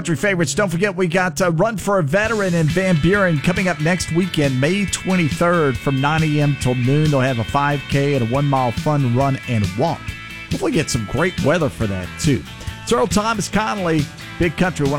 Country favorites, don't forget we got Run for a Veteran in Van Buren coming up next weekend, May 23rd from 9 a.m. till noon. They'll have a 5K and a 1-mile fun run and walk. Hopefully get some great weather for that, too. It's Earl Thomas Connolly, Big Country 105.